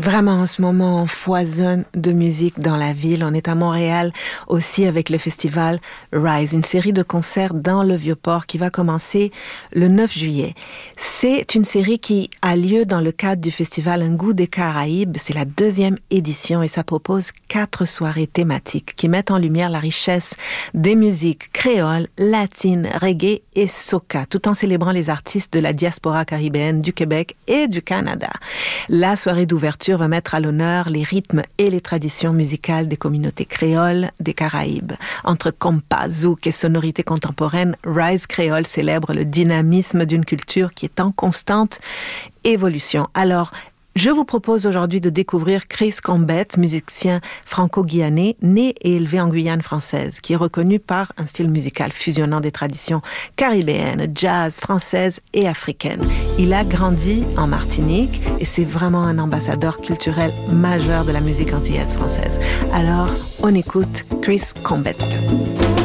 Vraiment, en ce moment, on foisonne de musique dans la ville. On est à Montréal aussi avec le festival Rise, une série de concerts dans le Vieux-Port qui va commencer le 9 juillet. C'est une série qui a lieu dans le cadre du festival Un goût des Caraïbes. C'est la 2e édition et ça propose 4 soirées thématiques qui mettent en lumière la richesse des musiques créoles, latines, reggae et soca, tout en célébrant les artistes de la diaspora caribéenne du Québec et du Canada. La soirée d'ouverture va mettre à l'honneur les rythmes et les traditions musicales des communautés créoles des Caraïbes. Entre compas, zouk et sonorités contemporaines, Rise Créole célèbre le dynamisme d'une culture qui est en constante évolution. Alors, je vous propose aujourd'hui de découvrir Chris Combette, musicien franco-guyanais, né et élevé en Guyane française, qui est reconnu par un style musical fusionnant des traditions caribéennes, jazz, françaises et africaines. Il a grandi en Martinique et c'est vraiment un ambassadeur culturel majeur de la musique antillaise française. Alors, on écoute Chris Combette.